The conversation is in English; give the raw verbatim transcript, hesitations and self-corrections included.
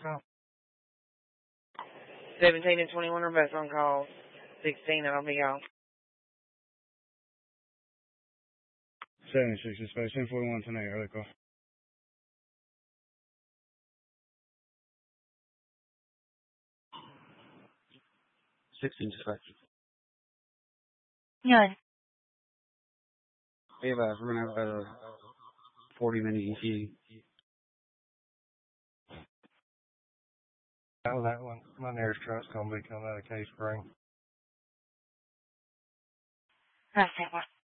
call? seventeen and twenty-one are both on call. sixteen, and I'll be out. seventy-six dispatch, ten forty-one tonight, early call. sixteen dispatch. Yun. We have a, we're going to have a forty minute E T. Oh, that one. My nearest truck's going to be coming out of Cave Spring. That's it.